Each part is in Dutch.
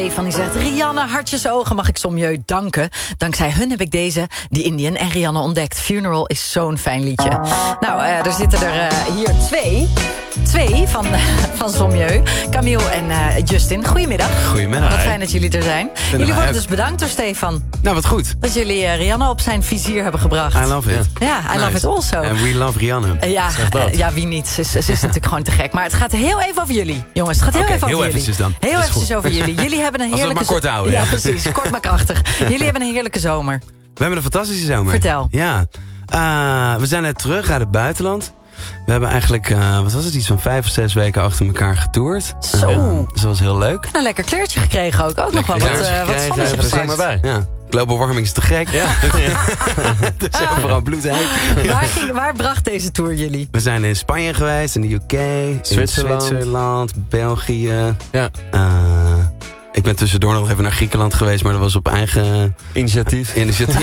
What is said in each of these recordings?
Van die zegt, Rianne, hartjesogen, mag ik Sommieu danken. Dankzij hun heb ik deze, The Indian en Rianne ontdekt. Funeral is zo'n fijn liedje. Nou, er zitten er hier twee van Sommieu. Camille en Justin. Goedemiddag. Goedemiddag. Wat fijn dat jullie er zijn. Jullie worden dus bedankt door Stefan. Nou, wat goed. Dat jullie Rianne op zijn vizier hebben gebracht. I love it. Ja, I love it also. And we love Rianne. Ja, wie niet. Ze is natuurlijk gewoon te gek. Maar het gaat heel even over jullie. Jongens, het gaat heel even over jullie. Eventjes dan. Heel eventjes over jullie. Jullie hebben een heerlijke... Als we het maar kort houden. Ja, precies. Kort maar krachtig. Jullie hebben een heerlijke zomer. We hebben een fantastische zomer. Vertel. Ja. We zijn net terug uit het buitenland. We hebben eigenlijk, iets van 5 of 6 weken achter elkaar getoerd. Zo. Dus dat was heel leuk. Een lekker kleurtje gekregen ook. Ook nog wel wat zonnetje gepakt. Maar bij. Ja. Global warming is te gek. Ja. Dus overal bloedheet. Waar bracht deze tour jullie? We zijn in Spanje geweest, in de UK, Zwitserland, België. Ja. Ik ben tussendoor nog even naar Griekenland geweest, maar dat was op eigen initiatief.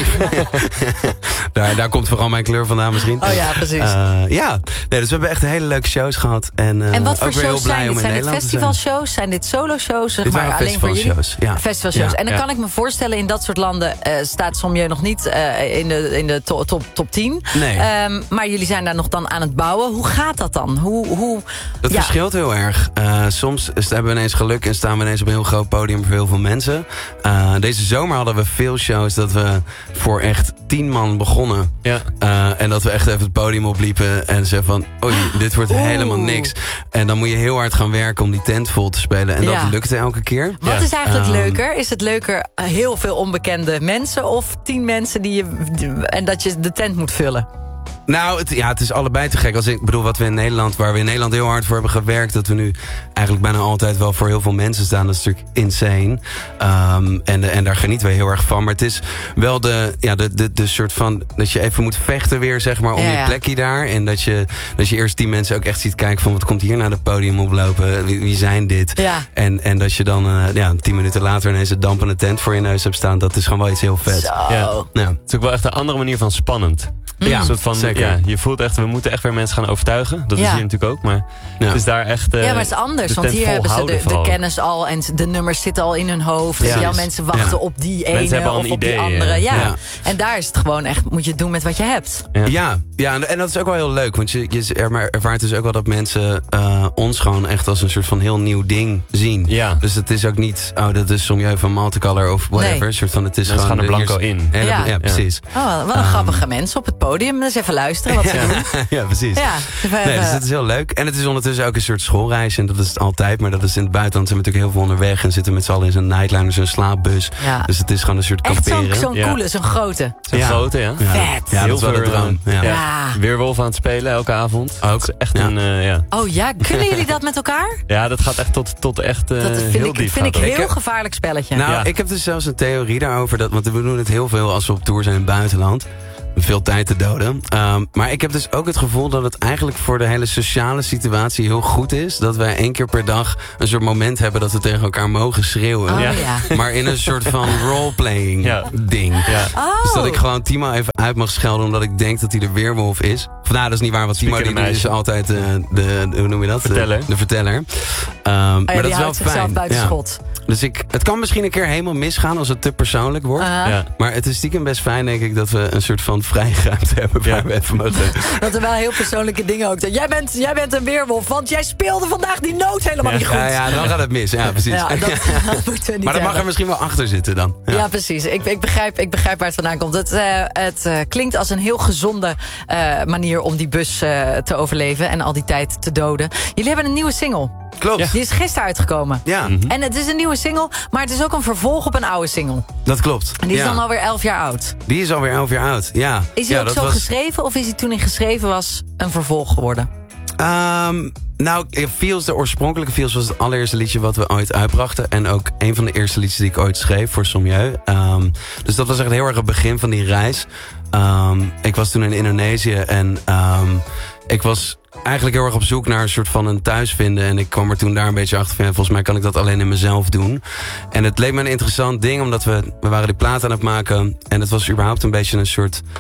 Daar komt vooral mijn kleur vandaan misschien. Oh ja, precies. Dus we hebben echt hele leuke shows gehad. En wat voor shows zijn dit? Zijn dit festivalshows? Zijn dit solo-shows? Dit waren alleen voor jullie? Ja. Festivalshows. En dan kan ik me voorstellen, in dat soort landen staat Sommieu nog niet in de top 10. Nee. Maar jullie zijn daar nog dan aan het bouwen. Hoe gaat dat dan? Dat verschilt heel erg. Soms hebben we ineens geluk en staan we ineens op een heel groot podium voor heel veel mensen. Deze zomer hadden we veel shows dat we voor echt 10 man begonnen. Ja. En dat we echt even het podium opliepen en zeiden van, oei, dit wordt helemaal niks. En dan moet je heel hard gaan werken om die tent vol te spelen. En dat lukte elke keer. Wat is eigenlijk leuker? Is het leuker heel veel onbekende mensen of 10 mensen en dat je de tent moet vullen? Nou, het is allebei te gek. Ik bedoel, waar we in Nederland heel hard voor hebben gewerkt, dat we nu eigenlijk bijna altijd wel voor heel veel mensen staan. Dat is natuurlijk insane. En daar genieten we heel erg van. Maar het is wel de soort van, dat je even moet vechten weer, zeg maar, om je plekje daar. En dat je eerst die mensen ook echt ziet kijken van, wat komt hier naar het podium oplopen? Wie zijn dit? Ja. En dat je dan 10 minuten later ineens een dampende tent voor je neus hebt staan. Dat is gewoon wel iets heel vet. Ja. Het is ook wel echt een andere manier van spannend. Ja, een soort van, zeker. Ja, je voelt echt, we moeten echt weer mensen gaan overtuigen. Dat is hier natuurlijk ook, maar het is daar echt... maar het is anders, want hier hebben ze de kennis al en de nummers zitten al in hun hoofd. Dus jouw mensen wachten op die ene of op die andere. Ja. En daar is het gewoon echt, moet je het doen met wat je hebt. Ja, en dat is ook wel heel leuk, want je ervaart dus ook wel dat mensen ons gewoon echt als een soort van heel nieuw ding zien. Ja. Dus het is ook niet, dat is Sommieu van Multicolor of whatever. Nee. Soort van, het is gewoon gewoon er blanco in. Ja, precies. Oh, wat een grappige mensen op het podium. Dus even luisteren wat ze doen. Ja, precies. Ja, dus het is heel leuk. En het is ondertussen ook een soort schoolreis. En dat is het altijd. Maar dat is in het buitenland zijn we natuurlijk heel veel onderweg. En zitten met z'n allen in zo'n nightliner, zo'n slaapbus. Ja. Dus het is gewoon een soort kamperen. Echt zo'n coole, zo'n grote. Zo'n grote, ja. Vet. Ja, dat is wel de droom. Weerwolf aan het spelen elke avond. Ook. Dat is echt een, Oh ja, kunnen jullie dat met elkaar? Ja, dat gaat echt tot echt heel diep. Dat vind ik een heel gevaarlijk spelletje. Nou, ik heb dus zelfs een theorie daarover. Want we doen het heel veel als we op tour zijn in het buitenland. Veel tijd te doden. Maar ik heb dus ook het gevoel dat het eigenlijk voor de hele sociale situatie heel goed is. Dat wij 1 keer per dag een soort moment hebben dat we tegen elkaar mogen schreeuwen. Oh, ja. Maar in een soort van roleplaying ding. Ja. Oh. Dus dat ik gewoon Timo even uit mag schelden omdat ik denk dat hij de weerwolf is. Of nou, dat is niet waar, want Timo is altijd hoe noem je dat? Verteller. De verteller. Maar dat is wel fijn. Buiten schot. Dus het kan misschien een keer helemaal misgaan als het te persoonlijk wordt. Maar het is stiekem best fijn, denk ik, dat we een soort van vrijruimte hebben waar we even mogen. Dat er wel heel persoonlijke dingen ook zijn. Jij bent een weerwolf, want jij speelde vandaag die noot helemaal niet goed. Ja, dan gaat het mis. Ja, precies. Ja, dat moeten we niet maar dan mag er misschien wel achter zitten dan. Ja, precies. Ik begrijp waar het vandaan komt. Het klinkt als een heel gezonde manier om die bus te overleven en al die tijd te doden. Jullie hebben een nieuwe single. Klopt. Die is gisteren uitgekomen. Ja. En het is een nieuwe single, maar het is ook een vervolg op een oude single. Dat klopt. En die is dan alweer 11 jaar oud. Die is alweer 11 jaar oud, ja. Is hij ook zo geschreven of is hij toen hij geschreven was een vervolg geworden? Nou, de oorspronkelijke Feels was het allereerste liedje wat we ooit uitbrachten. En ook een van de eerste liedjes die ik ooit schreef voor Sommieu. Dus dat was echt heel erg het begin van die reis. Ik was toen in Indonesië en ik was eigenlijk heel erg op zoek naar een soort van een thuis vinden. En ik kwam er toen daar een beetje achter van, volgens mij kan ik dat alleen in mezelf doen. En het leek me een interessant ding, omdat we waren die plaat aan het maken. En het was überhaupt een beetje een soort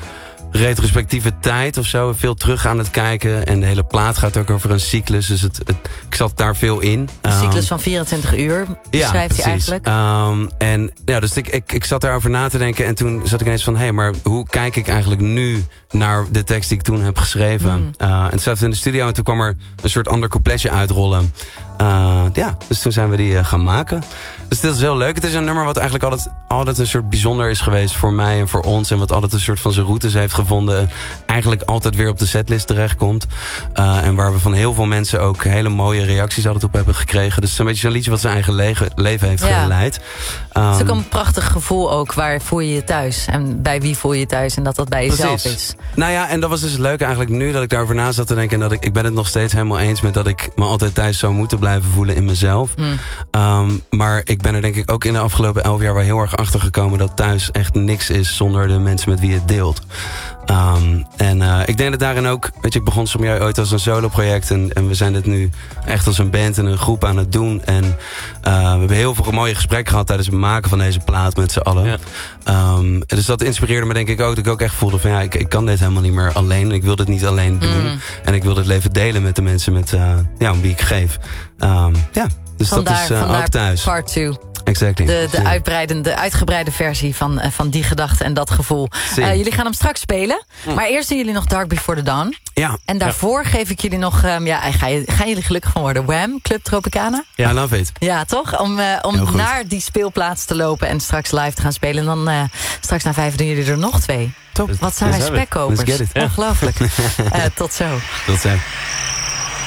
retrospectieve tijd of zo. Veel terug aan het kijken. En de hele plaat gaat ook over een cyclus. Dus ik zat daar veel in. Een cyclus van 24 uur beschrijft hij eigenlijk. En ja, dus ik zat daarover na te denken. En toen zat ik ineens van... hé, maar hoe kijk ik eigenlijk nu naar de tekst die ik toen heb geschreven? En toen zaten we in de studio en toen kwam er een soort ander coupletje uitrollen. Dus toen zijn we die gaan maken. Dus dat is heel leuk. Het is een nummer wat eigenlijk altijd een soort bijzonder is geweest voor mij en voor ons. En wat altijd een soort van zijn routes heeft gevonden. Eigenlijk altijd weer op de setlist terechtkomt. En waar we van heel veel mensen ook hele mooie reacties altijd op hebben gekregen. Dus het is een beetje zo'n liedje wat zijn eigen leven heeft geleid. Het is ook een prachtig gevoel ook. Waar voel je je thuis? En bij wie voel je je thuis? En dat bij jezelf is. Nou ja, en dat was dus het leuke eigenlijk nu dat ik daarover na zat te denken. En dat ik ben het nog steeds helemaal eens met dat ik me altijd thuis zou moeten blijven voelen in mezelf. Maar ik ben er denk ik ook in de afgelopen 11 jaar wel heel erg achter gekomen dat thuis echt niks is zonder de mensen met wie je het deelt. Ik denk dat daarin ook, weet je, ik begon soms ooit als een solo-project en we zijn dit nu echt als een band en een groep aan het doen. En we hebben heel veel mooie gesprekken gehad tijdens het maken van deze plaat met z'n allen. Ja. Dus dat inspireerde me denk ik ook, dat ik ook echt voelde van ik kan dit helemaal niet meer alleen. Ik wil dit niet alleen doen. En ik wil dit leven delen met de mensen om wie ik geef. Dus vandaar, dat is ook thuis. Part 2. Exactly. De uitgebreide versie van die gedachte en dat gevoel. Jullie gaan hem straks spelen. Maar eerst doen jullie nog Dark Before the Dawn. Ja. En daarvoor geef ik jullie nog... gaan jullie gelukkig van worden? Wham! Club Tropicana? Ja, love it. Ja, toch? Om naar die speelplaats te lopen en straks live te gaan spelen. En dan straks na 5 doen jullie er nog 2. Top. Wat zijn wij spekkopers? Ongelooflijk. Tot zo. Tot zo.